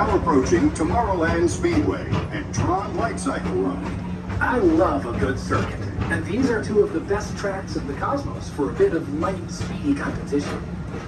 now approaching Tomorrowland Speedway and Tron Light Cycle Run. I love a good circuit, and these are two of the best tracks in the cosmos for a bit of light, speedy competition.